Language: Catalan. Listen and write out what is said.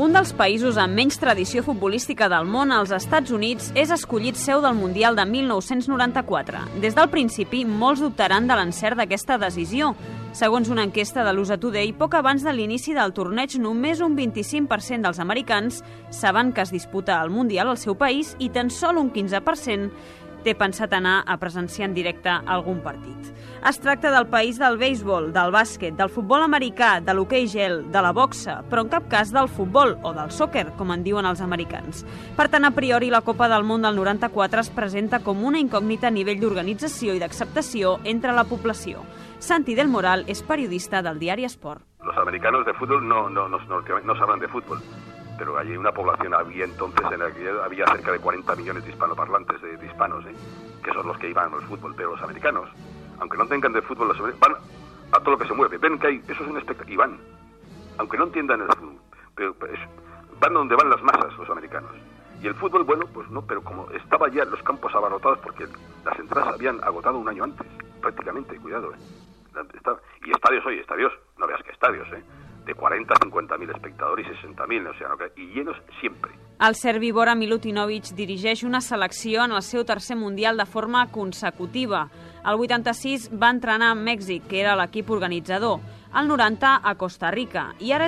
Un dels països amb menys tradició futbolística del món, els Estats Units, és escollit seu del Mundial de 1994. Des del principi, molts dubtaran de l'encert d'aquesta decisió. Segons una enquesta de l'USA Today, poc abans de l'inici del torneig, només un 25% dels americans saben que es disputa el Mundial al seu país i tan sol un 15% té pensat anar a presenciar en directe algun partit. Es tracta del país del béisbol, del bàsquet, del futbol americà, de l'hoquei gel, de la boxa, però en cap cas del futbol o del sòquer, com en diuen els americans. Per tant, a priori, la Copa del Món del 94 es presenta com una incògnita a nivell d'organització i d'acceptació entre la població. Santi del Moral es periodista del diari Sport. Los americanos de fútbol no saben de fútbol, pero hay una población, había entonces en la que había cerca de 40 millones de hispanoparlantes, de hispanos, que son los que iban al fútbol, pero los americanos, aunque no tengan de fútbol, van a todo lo que se mueve, ven que hay, eso es un espectáculo, y van, aunque no entiendan el fútbol, pero van donde van las masas los americanos. Y el fútbol, bueno, pues no, pero como estaba ya los campos abarrotados, porque las entradas habían agotado un año antes, prácticamente, cuidado, y estadios, no veas que estadios, de 40 a 50.000 espectadors i 60.000, o sigui, i llenos sempre. El serbi Bora Milutinovic dirigeix una selecció en el seu tercer Mundial de forma consecutiva. El 86 va entrenar a Mèxic, que era l'equip organitzador, el 90 a Costa Rica, i ara